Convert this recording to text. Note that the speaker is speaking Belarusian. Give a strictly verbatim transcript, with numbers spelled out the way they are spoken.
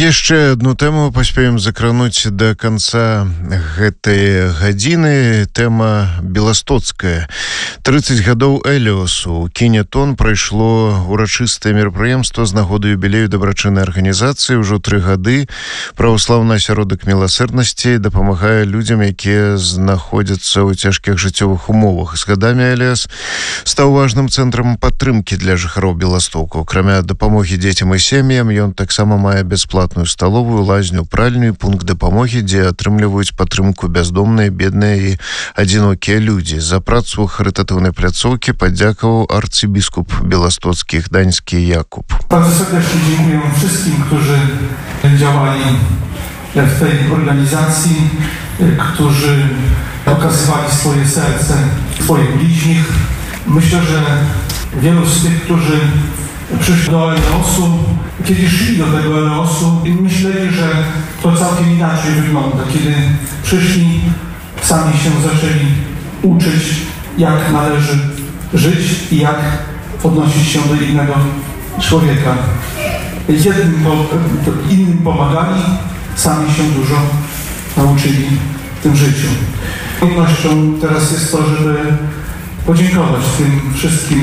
Яшчэ одну тэму паспеем закрануць до конца гэтай гадзіны. Тэма беластоцкая. тридцать гадоў Эліосу. У Кінетон прайшло урачыстае мерапрыемства з нагоды юбілею дабрачыннай арганізацыі. Ужо тры гады праваслаўны асяродак міласэрнасці дапамагае людзям, якія знаходзяцца ў цяжкіх жыццёвых умовах. З гадамі Эліос стаў важным цэнтрам падтрымкі для жыхароў Беластоку. Акрамя дапамогі дзецям і сем'ям, ён таксама мае бясплатную сталовую, лазню, пральню, пункт дапамогі, дзе атрымліваюць падтрымку бяздомныя, бедныя і адзінокія людзі. За працу харытатыўнай пляцоўкі падзякаваў арцыбіскуп беластоцкі Gdański Jakub. Bardzo serdecznie dziękuję wszystkim, którzy działali w tej organizacji, którzy okazywali swoje serce swoich bliźnich. Myślę, że wielu z tych, którzy przyszli do Eliosu, kiedy szli do tego Eliosu, myśleli, że to całkiem inaczej wygląda. Kiedy przyszli, sami się zaczęli uczyć, jak należy żyć i jak odnosić się do innego człowieka. Jednym innym pomagali, sami się dużo nauczyli w tym życiu. Trudnością teraz jest to, żeby podziękować tym wszystkim